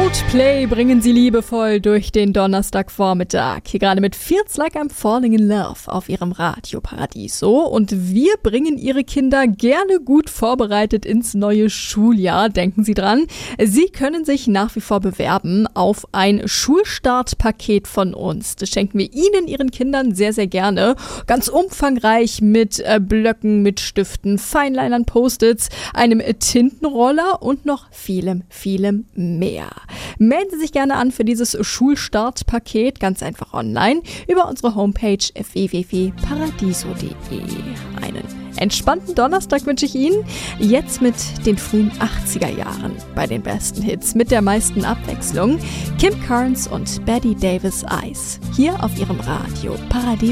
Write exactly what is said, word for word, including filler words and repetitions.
Coldplay bringen sie liebevoll durch den Donnerstagvormittag. Hier gerade mit Feels Like I'm Falling in Love auf ihrem Radio Paradiso. Und wir bringen ihre Kinder gerne gut vorbereitet ins neue Schuljahr. Denken Sie dran, Sie können sich nach wie vor bewerben auf ein Schulstartpaket von uns. Das schenken wir Ihnen, Ihren Kindern sehr, sehr gerne. Ganz umfangreich mit äh, Blöcken, mit Stiften, Feinlinern, Post-its, einem Tintenroller und noch vielem, vielem mehr. Melden Sie sich gerne an für dieses Schulstartpaket, ganz einfach online über unsere Homepage w w w punkt paradiso punkt de. Einen entspannten Donnerstag wünsche ich Ihnen, jetzt mit den frühen achtziger Jahren bei den besten Hits mit der meisten Abwechslung. Kim Carnes und Betty Davis Eyes hier auf Ihrem Radio Paradiso.